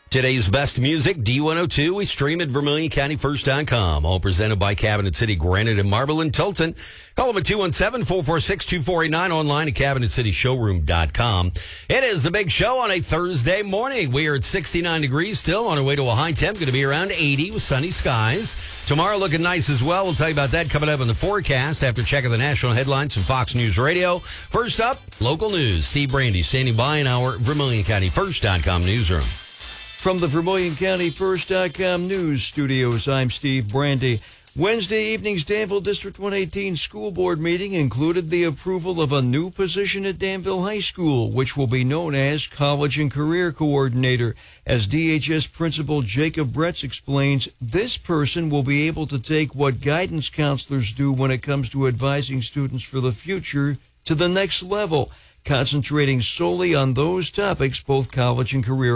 Today's best music, D102. We stream at VermilionCountyFirst.com. All presented by Cabinet City Granite and Marble in Tilton. Call them at 217-446-2489. Online at CabinetCityShowroom.com. It is the big show on a Thursday morning. We are at 69 degrees still on our way to a high temp. Going to be around 80 with sunny skies. Tomorrow looking nice as well. We'll tell you about that coming up in the forecast after checking the national headlines from Fox News Radio. First up, local news. Steve Brandy standing by in our VermilionCountyFirst.com newsroom. From the VermilionCountyFirst.com news studios, I'm Steve Brandy. Wednesday evening's Danville District 118 School Board meeting included the approval of a new position at Danville High School, which will be known as College and Career Coordinator. As DHS Principal Jacob Bretz explains, this person will be able to take what guidance counselors do when it comes to advising students for the future to the next level, concentrating solely on those topics both college and career